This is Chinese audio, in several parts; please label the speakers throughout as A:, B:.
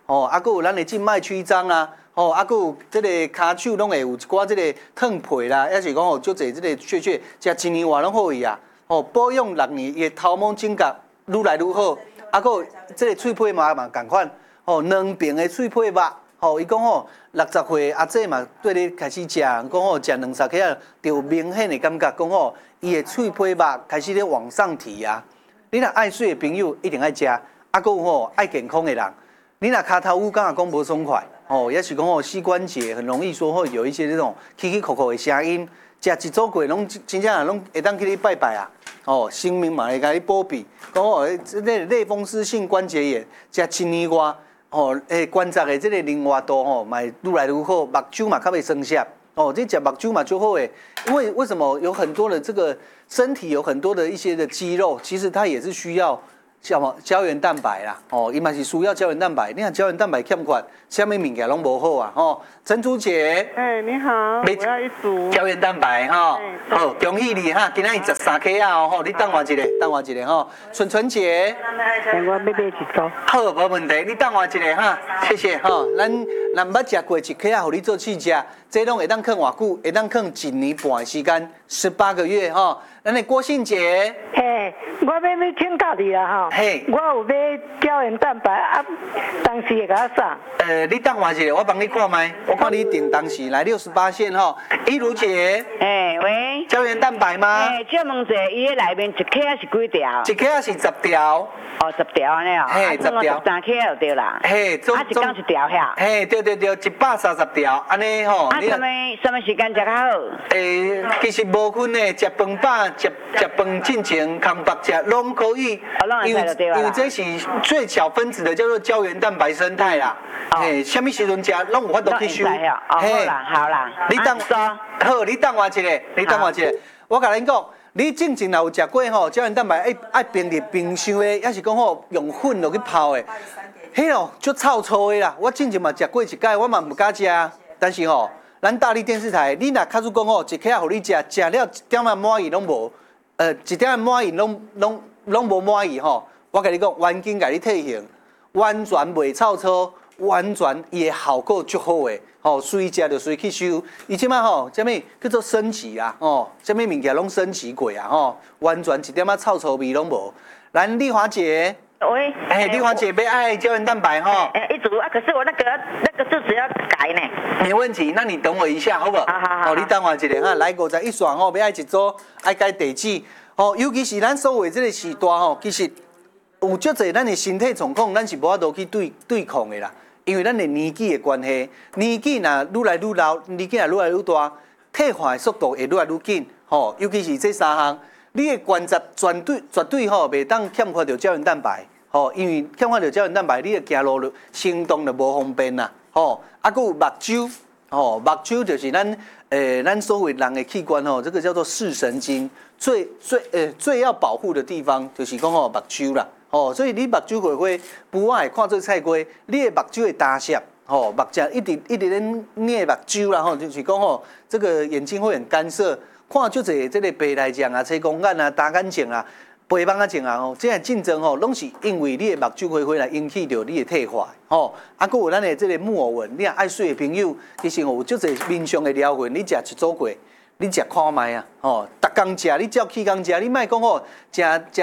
A: 哦，啊，还有咱的静脉曲张啊，哦，啊，还有这个骹手拢会有一寡这个烫皮啦，还是讲哦，足侪这个血，食一年外拢好去啊。哦，保养6年，伊的头毛指甲愈来愈好，啊，还有这个喙皮嘛共款，哦，两边的喙皮肉，哦，伊讲哦，60岁阿姐嘛对你开始食，讲哦，食2-3克啊，就有明显的感觉，讲哦，伊的喙皮肉开始咧往上提啊。你若爱水的朋友一定爱食，啊，还有吼爱健康的人，你若骹头有敢若讲无爽快，哦，也是讲哦膝关节很容易说会有一些这种起起扣扣的声音，食一组过拢真正拢会当去你拜拜啊，哦，生命嘛会甲你保庇，讲哦，这个类风湿性关节炎，食1年外，哦，关节的这个灵活度吼，嘛会愈来愈好，目睭嘛较袂酸涩。哦，这食目睭嘛就好诶，因为为什么有很多的这个身体有很多的一些的肌肉，其实它也是需要什么胶原蛋白啦。哦，伊嘛是需要胶原蛋白，你看胶原蛋白欠缺，什么物件拢无好啊。哦，陈竹姐，
B: 你好，我要一组
A: 胶原蛋白哈。好，恭喜你哈，今仔日13克啊哦，你等我一个哈。纯姐，
B: 我要买一组。
A: 好，无问题，你等我一个哈，谢谢哈。咱捌食过1克啊，互你做试食。这拢会当放偌久？会当放1年半的时间，18个月哈。咱的郭信杰，
B: 嘿，我要请教你啦哈。嘿，我有买胶原蛋白啊，当时会甲我送。
A: 你等我一下，我帮你看麦，我看你订当时来68线哈。一如姐，
B: 喂，
A: 胶原蛋白吗？
B: 请问者，伊个内面1克是几条
A: ？1克是10条。
B: 哦，10条安尼哦。
A: 嘿，10条。
B: 13克就对啦。嘿，一天1条遐。
A: 嘿，对，130条，安尼吼。
B: 什么时间食较好？
A: 其实无分的，食饭饱、食饭进前、空白食拢可以。因为这是最小分子的，叫做胶原蛋白生态啦。嘿，什么时阵食，拢有法度去收。
B: 嘿，好啦。
A: 你等好，你等我一下，我甲恁讲。你正常若有食过吼，胶原蛋白爱冰入冰箱的，还是讲吼用粉落去泡的，迄咯足臭臭的啦。我正前嘛食过一摆，我嘛唔敢食，但是吼，咱大力电视台，你若卡住讲吼，1克互你食，食了1点仔满意拢无，1点仔满意拢无满意吼。我甲你讲，完全甲你退型，完全袂臭臭，完全伊的效果足好的。哦，随食就随去收，伊即摆吼，什么叫做升级啊？哦，什么物件拢升级过啊？吼，完全一点仔臭臭味拢无。咱丽华姐，
B: 喂，
A: 丽华姐要爱胶原蛋白哈。
B: 一组啊，可是我那个字只要改呢。
A: 没问题，那你等我一下，好不好？好，你等我一下哈，来51选吼，要爱一组，爱改地址。哦，尤其是咱所谓这个时代吼，其实有足侪咱的身体状况，咱是无法度去对抗的啦。因为咱的年纪的关系，年纪若愈来愈老，年纪若愈来愈大，退化的速度会愈来愈紧。吼，尤其是这3项，你的关节绝对吼袂当欠缺着胶原蛋白。吼，因为欠缺着胶原蛋白，你的走路行动就无方便啦。吼，啊，还有目睭，吼，目睭就是咱所谓人的器官吼，这个叫做视神经，最要保护的地方就是讲吼目睭啦。哦，所以你目睭会不会看做菜瓜，你的目睭会打湿，吼，目睭一直咧捏目睭啦，吼，就是讲吼，这个眼睛会很干涩，看就这个白内障啊、青光眼啊、大眼睛啊、白斑仔症啊，吼，这样竞争吼，拢是因为你的目睭会来引起着你的退化，吼，啊，还有咱的这个木偶纹，你若爱水的朋友，其实有足侪面上的疗痕，你食一组过。你食看卖啊，吼，逐工食，你照起工食，你莫讲吼，食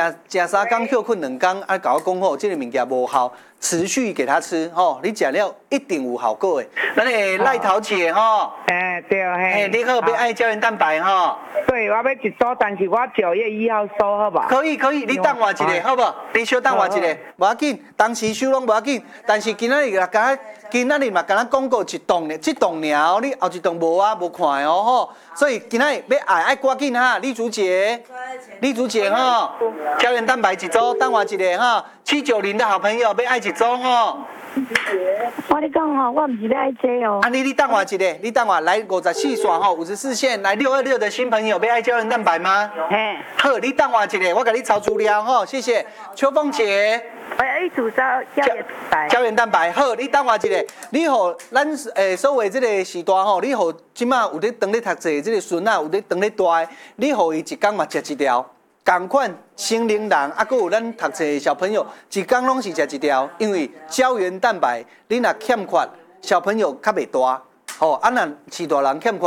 A: 3工休困2工，啊，甲我讲吼，这个物件无效，持续给他吃，吼，你食了一定有效果的。咱的赖桃姐吼，
B: 对嘿，
A: 你好，要爱胶原蛋白吼。
B: 对，我要一组，但是我9月1号收，好吧？
A: 可以，你等我一下，好不好？你稍等我一下，无要紧，当时收拢无要紧，但是今仔日嘛，敢若广告一栋呢，这栋尔，你后一栋无啊，无看的哦吼。所以今仔日要爱赶紧哈，李主姐哈，胶原蛋白一组，等我一下哈，790的好朋友要爱一组哈。
B: 我跟你讲吼，我唔是要爱这哦。
A: 啊，你等我一下，你等我来54选吼，54线来626的新朋友要爱胶原蛋白吗？
B: 嘿，
A: 好，你等我一下，我给你抄资料吼，谢谢。秋凤姐，
B: 我要一组胶原蛋白。胶原蛋白，
A: 好，你等我一下，你互咱所谓这个时代吼，你互即马有咧当咧读册这个孙啊，有咧当咧带，你互伊一工嘛食一条， 同款成年人啊，搁有咱读册的小朋友，一天拢是食一条，因为胶原蛋白你若欠缺，小朋友较袂大，吼啊，若是大人欠缺。